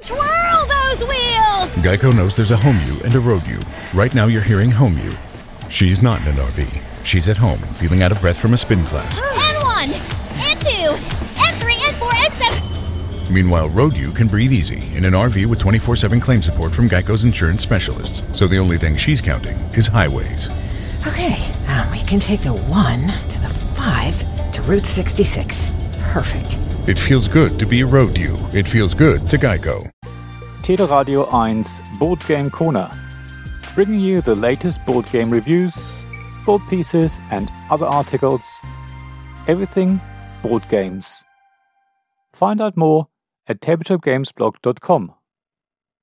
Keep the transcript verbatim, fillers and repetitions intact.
Twirl those wheels! Geico knows there's a home you and a road you. Right now you're hearing home you. She's not in an R V. She's at home, feeling out of breath from a spin class. N one, N two, N three, N four, N seven. Meanwhile, road you can breathe easy in an R V with twenty-four seven claim support from Geico's insurance specialists. So the only thing she's counting is highways. Okay, um, we can take the one to the five to Route sixty-six. Perfect. It feels good to be a road you. It feels good to Geico. Teleradio eins Board Game Corner, bringing you the latest board game reviews, board pieces and other articles. Everything board games. Find out more at tabletop games blog dot com.